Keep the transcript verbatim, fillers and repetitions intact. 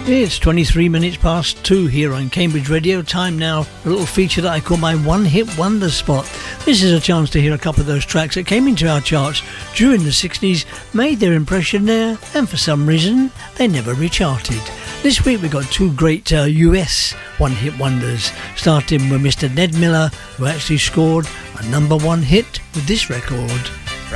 It's twenty-three minutes past two here on Cambridge Radio. Time now for a little feature that I call my One Hit Wonder Spot. This is a chance to hear a couple of those tracks that came into our charts during the sixties, made their impression there, and for some reason they never recharted. This week we've got two great uh, U S One Hit Wonders, starting with Mister Ned Miller, who actually scored a number one hit with this record.